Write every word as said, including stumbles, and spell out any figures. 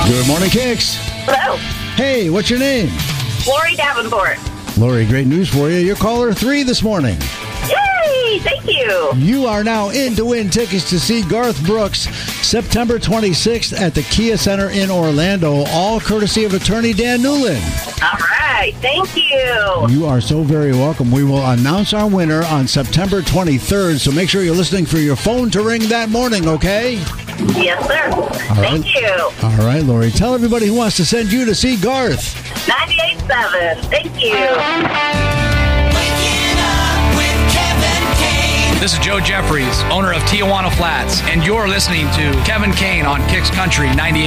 Good morning, Kicks. Hello. Hey, what's your name? Lori Davenport. Lori, great news for you. You're caller three this morning. Yay! Thank you. You are now in to win tickets to see Garth Brooks September twenty-sixth at the Kia Center in Orlando, all courtesy of attorney Dan Newland. All right. Thank you. You are so very welcome. We will announce our winner on September twenty-third, so make sure you're listening for your phone to ring that morning, okay? Yes, sir. All Thank right. you. All right, Lori. Tell everybody who wants to send you to see Garth. ninety-eight point seven. Thank you. Waking up with Kevin Kane. This is Joe Jeffries, owner of Tijuana Flats, and you're listening to Kevin Kane on Kicks Country ninety-eight.